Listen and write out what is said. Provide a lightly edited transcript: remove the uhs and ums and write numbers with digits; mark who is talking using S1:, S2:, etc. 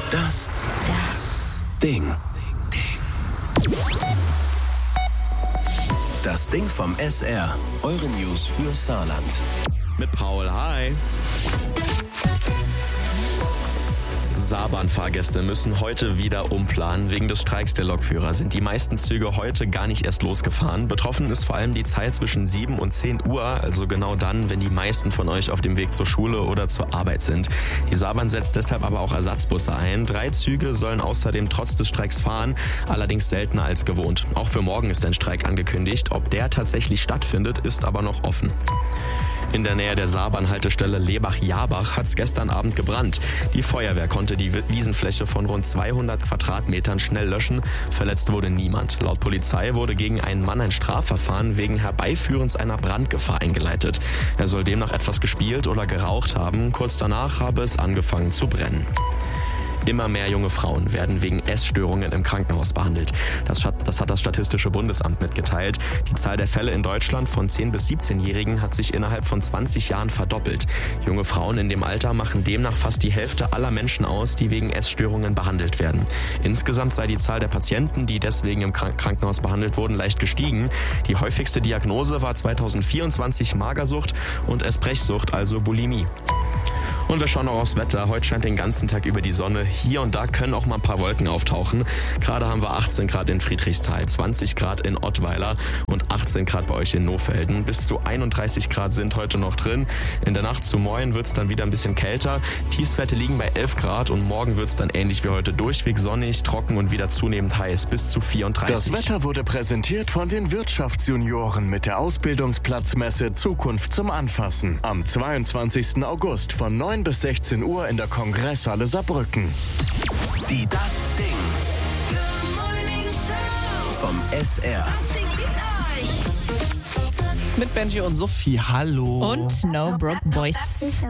S1: Das Ding. Das Ding vom SR. Eure News für Saarland.
S2: Mit Paul, hi. Saarbahnfahrgäste müssen heute wieder umplanen. Wegen des Streiks der Lokführer sind die meisten Züge heute gar nicht erst losgefahren. Betroffen ist vor allem die Zeit zwischen 7 und 10 Uhr, also genau dann, wenn die meisten von euch auf dem Weg zur Schule oder zur Arbeit sind. Die Saarbahn setzt deshalb aber auch Ersatzbusse ein. 3 Züge sollen außerdem trotz des Streiks fahren, allerdings seltener als gewohnt. Auch für morgen ist ein Streik angekündigt. Ob der tatsächlich stattfindet, ist aber noch offen. In der Nähe der Saarbahn-Haltestelle Lebach-Jabach hat es gestern Abend gebrannt. Die Feuerwehr konnte die Wiesenfläche von rund 200 Quadratmetern schnell löschen. Verletzt wurde niemand. Laut Polizei wurde gegen einen Mann ein Strafverfahren wegen Herbeiführens einer Brandgefahr eingeleitet. Er soll demnach etwas gespielt oder geraucht haben. Kurz danach habe es angefangen zu brennen. Immer mehr junge Frauen werden wegen Essstörungen im Krankenhaus behandelt. Das hat das Statistische Bundesamt mitgeteilt. Die Zahl der Fälle in Deutschland von 10- bis 17-Jährigen hat sich innerhalb von 20 Jahren verdoppelt. Junge Frauen in dem Alter machen demnach fast die Hälfte aller Menschen aus, die wegen Essstörungen behandelt werden. Insgesamt sei die Zahl der Patienten, die deswegen im Krankenhaus behandelt wurden, leicht gestiegen. Die häufigste Diagnose war 2024 Magersucht und Essbrechsucht, also Bulimie. Und wir schauen noch aufs Wetter. Heute scheint den ganzen Tag über die Sonne. Hier und da können auch mal ein paar Wolken auftauchen. Gerade haben wir 18 Grad in Friedrichsthal, 20 Grad in Ottweiler und 18 Grad bei euch in Nohfelden. Bis zu 31 Grad sind heute noch drin. In der Nacht zu morgen wird es dann wieder ein bisschen kälter. Tiefstwerte liegen bei 11 Grad und morgen wird es dann ähnlich wie heute durchweg sonnig, trocken und wieder zunehmend heiß, bis zu 34.
S3: Das Wetter wurde präsentiert von den Wirtschaftsjunioren mit der Ausbildungsplatzmesse Zukunft zum Anfassen. Am 22. August von 9 bis 16 Uhr in der Kongresshalle Saarbrücken.
S1: Die Das Ding. Vom SR.
S4: Mit Benji und Sophie, hallo.
S5: Und No Broke Boys.